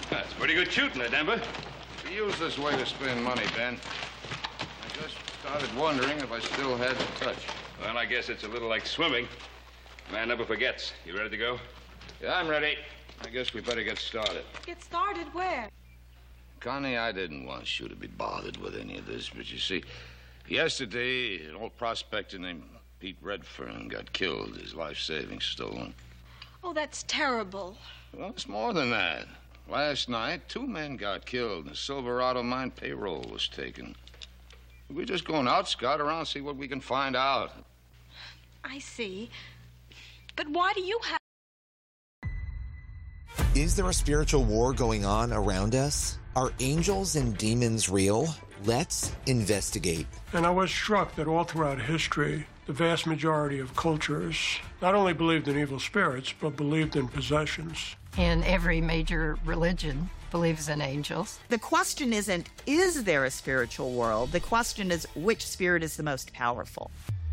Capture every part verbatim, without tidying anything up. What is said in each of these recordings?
That's pretty good shooting there, Denver. We use this way to spend money, Ben. I just started wondering if I still had the touch. Well, I guess it's a little like swimming. Man never forgets. You ready to go? Yeah, I'm ready. I guess we better get started. Get started where? Connie, I didn't want you to be bothered with any of this, but you see, yesterday, an old prospector named Pete Redfern got killed, his life savings stolen. Oh, that's terrible. Well, it's more than that. Last night, two men got killed, and the Silverado mine payroll was taken. We're just going out, scout around, see what we can find out. I see. But why do you have... Is there a spiritual war going on around us? Are angels and demons real? Let's investigate. And I was struck that all throughout history, the vast majority of cultures not only believed in evil spirits, but believed in possessions. And every major religion believes in angels. The question isn't, is there a spiritual world? The question is, which spirit is the most powerful?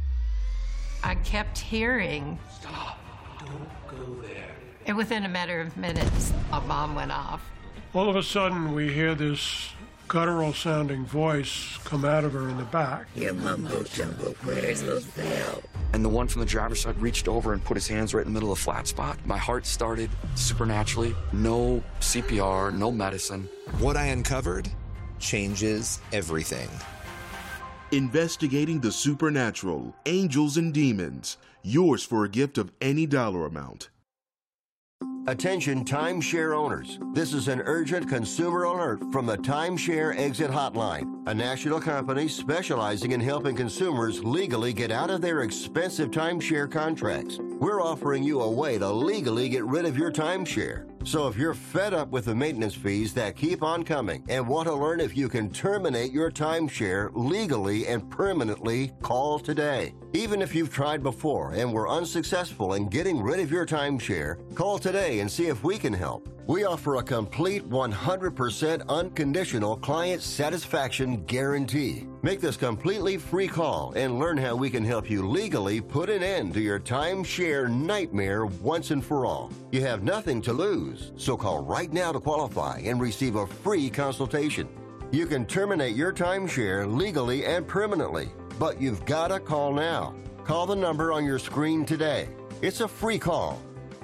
I kept hearing... Stop. Don't go there. And within a matter of minutes, a bomb went off. All of a sudden, we hear this guttural-sounding voice come out of her in the back. Yeah, mumbo jumbo, where's Lozelle? And the one from the driver's side reached over and put his hands right in the middle of the flat spot. My heart started supernaturally. No C P R, no medicine. What I uncovered changes everything. Investigating the supernatural, angels and demons. Yours for a gift of any dollar amount. Attention timeshare owners. This is an urgent consumer alert from the Timeshare Exit Hotline, a national company specializing in helping consumers legally get out of their expensive timeshare contracts. We're offering you a way to legally get rid of your timeshare. So if you're fed up with the maintenance fees that keep on coming and want to learn if you can terminate your timeshare legally and permanently, call today. Even if you've tried before and were unsuccessful in getting rid of your timeshare, call today and see if we can help. We offer a complete one hundred percent unconditional client satisfaction guarantee. Make this completely free call and learn how we can help you legally put an end to your timeshare nightmare once and for all. You have nothing to lose, so call right now to qualify and receive a free consultation. You can terminate your timeshare legally and permanently, but you've got to call now. Call the number on your screen today. It's a free call.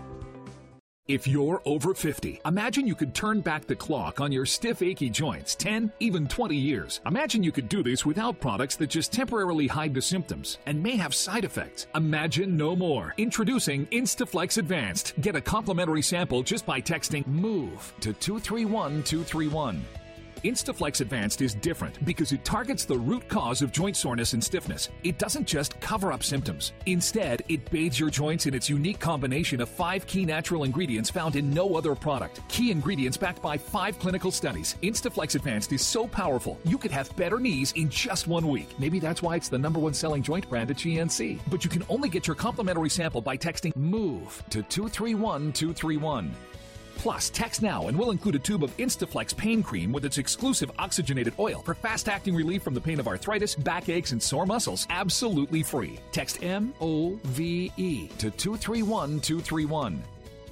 If you're over fifty, imagine you could turn back the clock on your stiff, achy joints ten, even twenty years. Imagine you could do this without products that just temporarily hide the symptoms and may have side effects. Imagine no more. Introducing Instaflex Advanced. Get a complimentary sample just by texting MOVE to two three one two three one. Instaflex Advanced is different because it targets the root cause of joint soreness and stiffness. It doesn't just cover up symptoms. Instead, it bathes your joints in its unique combination of five key natural ingredients found in no other product. Key ingredients backed by five clinical studies. Instaflex Advanced is so powerful, you could have better knees in just one week. Maybe that's why it's the number one selling joint brand at G N C. But you can only get your complimentary sample by texting MOVE to two three one two three one. Plus, text now and we'll include a tube of Instaflex pain cream with its exclusive oxygenated oil for fast-acting relief from the pain of arthritis, backaches, and sore muscles. Absolutely free. Text M O V E to two three one two three one.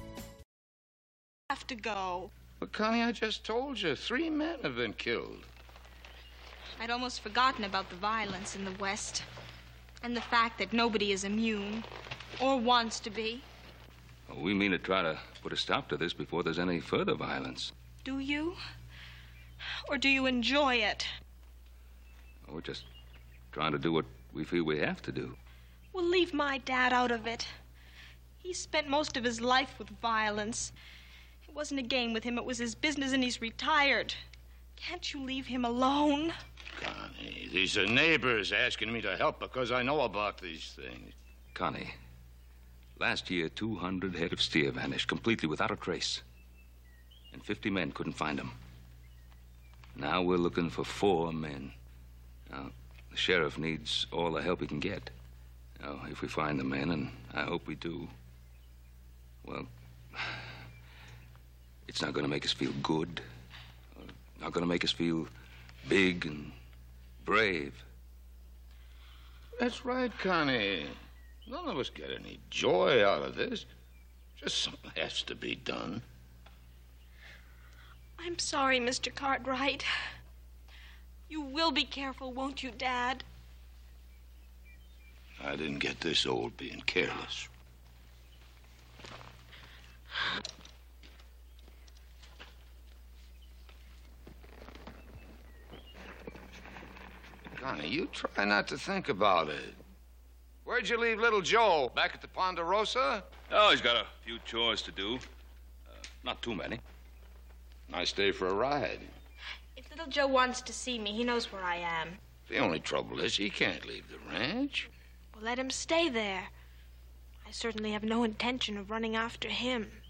Have to go. But, Connie, I just told you, three men have been killed. I'd almost forgotten about the violence in the West and the fact that nobody is immune or wants to be. Well, we mean to try to put a stop to this before there's any further violence. Do you? Or do you enjoy it? Well, we're just trying to do what we feel we have to do. Well, leave my dad out of it. He spent most of his life with violence. It wasn't a game with him, it was his business, and he's retired. Can't you leave him alone? Connie, these are neighbors asking me to help because I know about these things. Connie, last year, two hundred head of steer vanished completely without a trace. And fifty men couldn't find them. Now we're looking for four men. Now, the sheriff needs all the help he can get. Now, if we find the men, and I hope we do, well, it's not going to make us feel good. Not going to make us feel big and brave. That's right, Connie. None of us get any joy out of this. Just something has to be done. I'm sorry, Mister Cartwright. You will be careful, won't you, Dad? I didn't get this old being careless. Connie, you try not to think about it. Where'd you leave little Joe? Back at the Ponderosa? Oh, he's got a few chores to do. Uh, not too many. Nice day for a ride. If little Joe wants to see me, he knows where I am. The only trouble is he can't leave the ranch. Well, let him stay there. I certainly have no intention of running after him.